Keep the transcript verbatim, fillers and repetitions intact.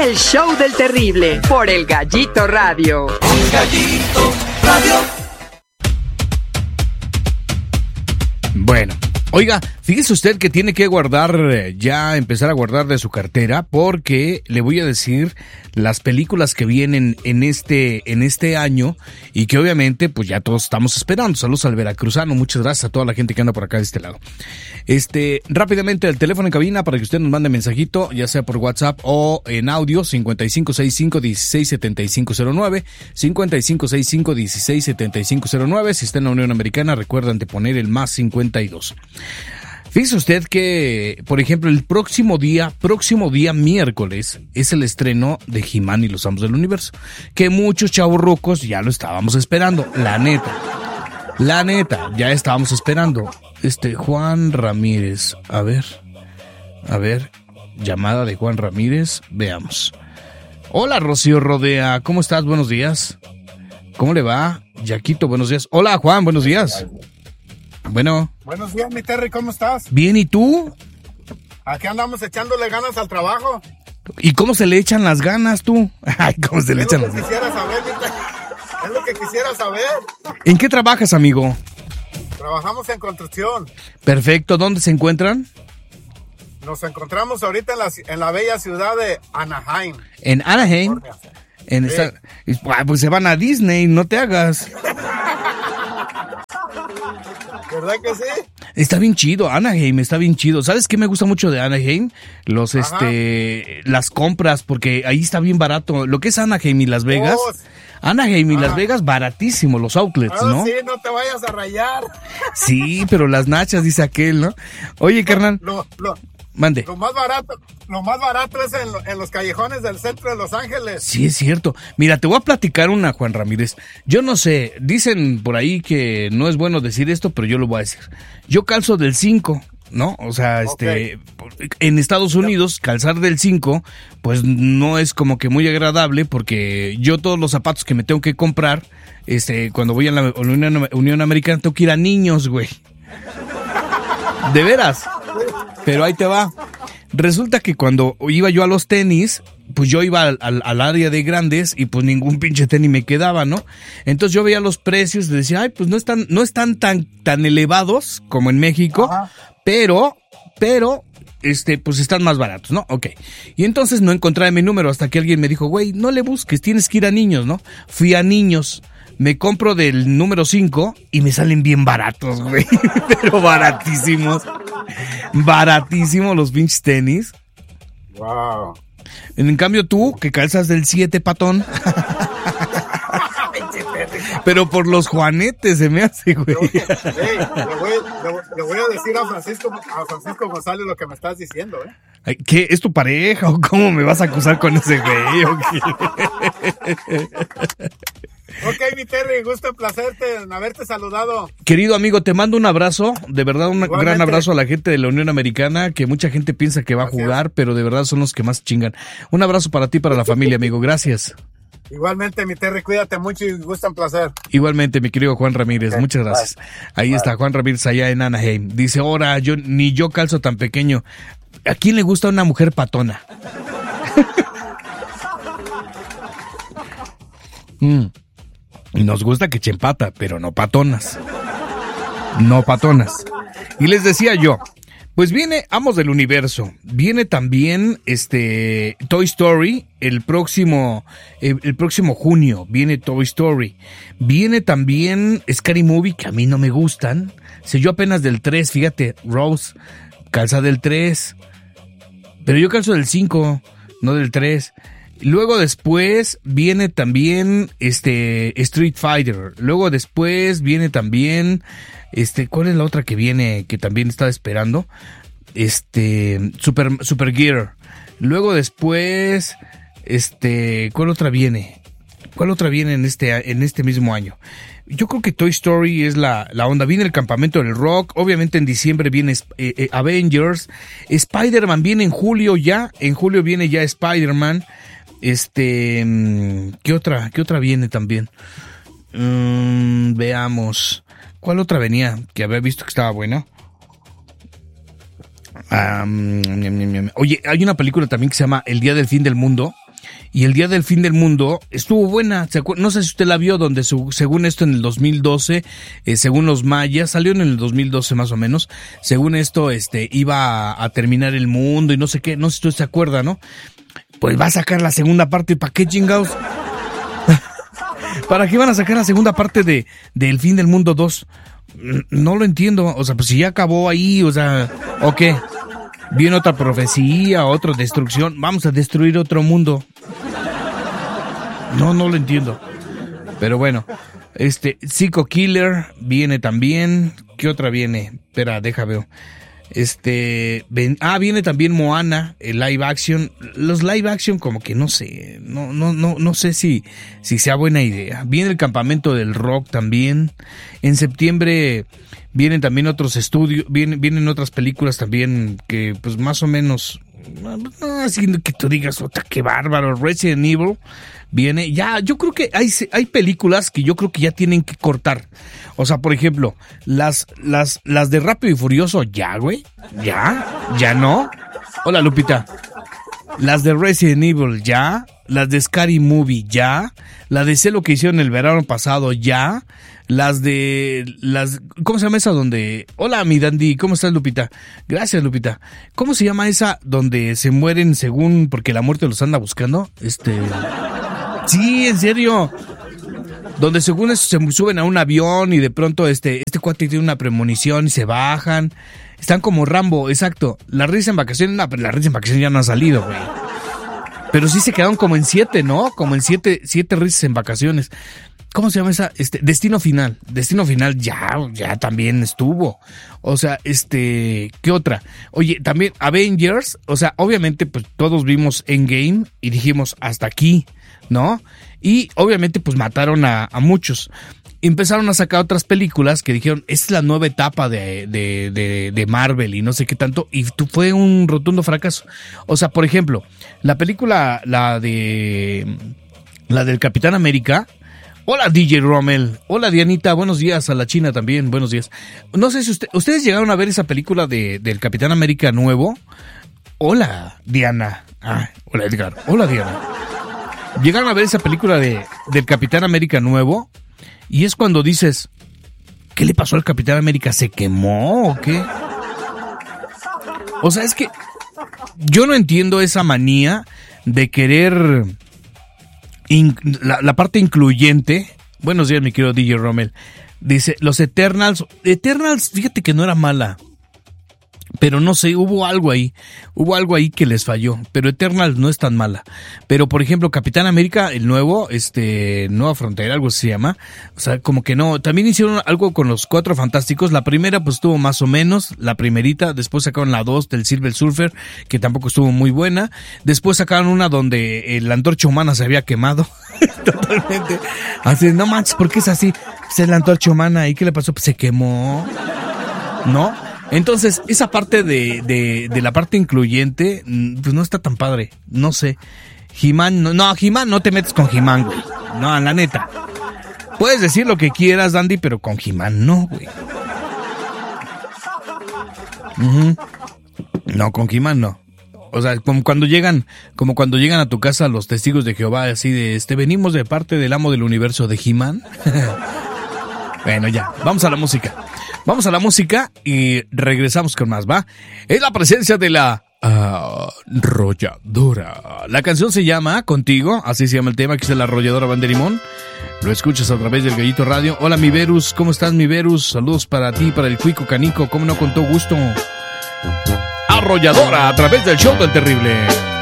El show del terrible por El Gallito Radio. El Gallito Radio. Bueno, oiga, fíjese usted que tiene que guardar, eh, ya empezar a guardar de su cartera, porque le voy a decir las películas que vienen en este, en este año y que obviamente pues ya todos estamos esperando. Saludos al veracruzano, muchas gracias a toda la gente que anda por acá de este lado. Este, rápidamente el teléfono en cabina para que usted nos mande mensajito, ya sea por WhatsApp o en audio, cincuenta y cinco sesenta y cinco dieciséis setenta y cinco cero nueve, cincuenta y cinco sesenta y cinco dieciséis setenta y cinco cero nueve. Si está en la Unión Americana, recuerda anteponer el más cincuenta y dos. Fíjese usted que, por ejemplo, el próximo día, próximo día miércoles, es el estreno de He-Man y los Amos del Universo, que muchos chavorrucos ya lo estábamos esperando, la neta, la neta, ya estábamos esperando. Este, Juan Ramírez, a ver, a ver, llamada de Juan Ramírez, veamos. Hola, Rocío Rodea, ¿cómo estás? Buenos días. ¿Cómo le va? Yaquito, buenos días. Hola, Juan, buenos días. Bueno. Buenos días, mi Terry, ¿cómo estás? Bien, ¿y tú? Aquí andamos echándole ganas al trabajo. ¿Y cómo se le echan las ganas tú? Ay, ¿cómo se le echan las ganas? Es lo que quisiera saber, mi Terry. Es lo que quisiera saber. ¿En qué trabajas, amigo? Trabajamos en construcción. Perfecto, ¿dónde se encuentran? Nos encontramos ahorita en la, en la bella ciudad de Anaheim. ¿En Anaheim? En sí. esta, pues se van a Disney, no te hagas. ¿Verdad que sí? Está bien chido, Anaheim, está bien chido. ¿Sabes qué me gusta mucho de Anaheim? Los, Ajá. este, las compras, porque ahí está bien barato. Lo que es Anaheim y Las Vegas, oh, Anaheim y Las Vegas, baratísimo, los outlets, oh, ¿no? Sí, no te vayas a rayar. Sí, pero las nachas, dice aquel, ¿no? Oye, carnal. Lo, lo, Mande. Lo más barato, lo más barato es en, en los callejones del centro de Los Ángeles. Sí, es cierto. Mira, te voy a platicar una, Juan Ramírez. Yo no sé, dicen por ahí que no es bueno decir esto, pero yo lo voy a decir. Yo calzo del cinco, ¿no? O sea, este, okay. En Estados Unidos, calzar del cinco, pues no es como que muy agradable, porque yo todos los zapatos que me tengo que comprar, este, cuando voy a la Unión, Unión Americana, tengo que ir a niños, güey. De veras. Pero ahí te va. Resulta que cuando iba yo a los tenis, pues yo iba al, al, al área de grandes y pues ningún pinche tenis me quedaba, ¿no? Entonces yo veía los precios y decía, ay, pues no están, no están tan, tan elevados como en México, Ajá. pero, pero, este, pues están más baratos, ¿no? Ok. Y entonces no encontraba mi número hasta que alguien me dijo, güey, no le busques, tienes que ir a niños, ¿no? Fui a niños. Me compro del número cinco y me salen bien baratos, güey. Pero baratísimos. Baratísimos los pinches tenis. Wow. En cambio tú, que calzas del siete, patón. Pero por los juanetes se me hace, güey. Hey, le, voy, le, le voy a decir a Francisco, a Francisco González lo que me estás diciendo, ¿eh? ¿Qué? ¿Es tu pareja o cómo me vas a acusar con ese güey? Okay. Ok, mi Terry, gusto en placerte, en haberte saludado. Querido amigo, te mando un abrazo, de verdad un Igualmente. gran abrazo a la gente de la Unión Americana, que mucha gente piensa que va Gracias. a jugar, pero de verdad son los que más chingan. Un abrazo para ti y para la familia, amigo, gracias. Igualmente, mi Terry, cuídate mucho y gusto en placer. Igualmente, mi querido Juan Ramírez, okay. muchas gracias. Bye. Ahí Bye. está Juan Ramírez allá en Anaheim. Dice, ahora yo ni yo calzo tan pequeño. ¿A quién le gusta una mujer patona? mm. Y nos gusta que echen pata, pero no patonas. No patonas. Y les decía yo, pues viene Amos del Universo, viene también este Toy Story el próximo el, el próximo junio, viene Toy Story. Viene también Scary Movie, que a mí no me gustan. Si yo apenas del tres, fíjate, Rose calza del tres. Pero yo calzo del cinco, no del tres. Luego después viene también este Street Fighter. Luego después viene también este ¿cuál es la otra que viene que también estaba esperando? Este Super Super Gear. Luego después este ¿cuál otra viene? ¿Cuál otra viene en este en este mismo año? Yo creo que Toy Story es la, la onda. Viene el Campamento del Rock. Obviamente en diciembre viene eh, eh, Avengers. Spider-Man viene en julio ya. En julio viene ya Spider-Man. Este, ¿qué otra, qué otra viene también? Um, veamos. ¿Cuál otra venía? Que había visto que estaba buena. Um, oye, hay una película también que se llama El Día del Fin del Mundo. Y el día del fin del mundo estuvo buena. No sé si usted la vio, donde su, según esto en el dos mil doce, eh, según los mayas, salió en el dos mil doce más o menos, según esto este iba a, a terminar el mundo y no sé qué, no sé si usted se acuerda, ¿no? Pues va a sacar la segunda parte, ¿para qué chingados? ¿Para qué van a sacar la segunda parte de, de El Fin del Mundo dos? No lo entiendo, o sea, pues si ya acabó ahí, o sea, ¿o qué? Viene otra profecía, otra destrucción, vamos a destruir otro mundo. No, no lo entiendo. Pero bueno, este, Psycho Killer viene también. ¿Qué otra viene? Espera, deja veo. Este, ven, ah, viene también Moana, el live action. Los live action como que no sé, no, no, no, no sé si, si sea buena idea. Viene el Campamento del Rock también. En septiembre vienen también otros estudios, vienen, vienen otras películas también que pues más o menos, no, así que tú digas, otra, qué bárbaro. Resident Evil viene, ya, yo creo que hay, hay películas que yo creo que ya tienen que cortar. O sea, por ejemplo, las, las, las de Rápido y Furioso, ya, güey, ya, ya no. Hola, Lupita. Las de Resident Evil, ya. Las de Scary Movie, ya. La de Sé lo que hicieron el verano pasado, ya. Las de, las, ¿cómo se llama esa donde? Hola, mi dandy, ¿cómo estás, Lupita? Gracias, Lupita. ¿Cómo se llama esa donde se mueren según, porque la muerte los anda buscando? Este, sí, en serio. Donde según eso se suben a un avión y de pronto este, este cuate tiene una premonición y se bajan. Están como Rambo, exacto. La risa en vacaciones, no, pero la risa en vacaciones ya no ha salido, güey. Pero sí se quedaron como en siete, ¿no? Como en siete, siete risas en vacaciones. ¿Cómo se llama esa? Este, Destino Final. Destino Final ya, ya también estuvo. O sea, este, ¿qué otra? Oye, también Avengers, o sea, obviamente pues todos vimos Endgame y dijimos hasta aquí, ¿no? Y obviamente pues mataron a, a muchos. Empezaron a sacar otras películas que dijeron, esta es la nueva etapa de, de, de, de Marvel y no sé qué tanto, y fue un rotundo fracaso. O sea, por ejemplo, la película, la de, la del Capitán América. Hola, D J Rommel. Hola, Dianita. Buenos días. A la China también. Buenos días. No sé si usted, ustedes llegaron a ver esa película de, del Capitán América nuevo. Hola, Diana. Ah, hola, Edgar. Hola, Diana. Llegaron a ver esa película de, del Capitán América nuevo. Y es cuando dices, ¿qué le pasó al Capitán América? ¿Se quemó o qué? O sea, es que yo no entiendo esa manía de querer in, la, la parte incluyente. Buenos días, mi querido D J Rommel. Dice, los Eternals. Eternals, fíjate que no era mala. Pero no sé, hubo algo ahí, hubo algo ahí que les falló, pero Eternals no es tan mala. Pero por ejemplo, Capitán América, el nuevo, este, Nueva Frontera, algo se llama, o sea, como que no, también hicieron algo con los Cuatro Fantásticos, la primera pues estuvo más o menos, la primerita, después sacaron la dos del Silver Surfer, que tampoco estuvo muy buena, después sacaron una donde la antorcha humana se había quemado, totalmente, así, no manches, ¿por qué es así? Pues es la antorcha humana, ¿y qué le pasó? Pues se quemó, ¿no? Entonces, esa parte de, de, de la parte incluyente, pues no está tan padre, no sé. He-Man, no, no, He-Man, no te metes con He-Man, güey. No, la neta. Puedes decir lo que quieras, Dandy, pero con He-Man no, güey. Uh-huh. No, con He-Man no. O sea, como cuando llegan, como cuando llegan a tu casa los testigos de Jehová, así de, este, venimos de parte del amo del universo de He-Man. Bueno, ya, vamos a la música. Vamos a la música y regresamos con más, ¿va? Es la presencia de la arrolladora. La canción se llama Contigo, así se llama el tema, que es la arrolladora Banderimón. Lo escuchas a través del Gallito Radio. Hola, mi Verus, ¿cómo estás, mi Verus? Saludos para ti, para el Cuico Canico, cómo no, con todo gusto. Arrolladora, a través del show del terrible.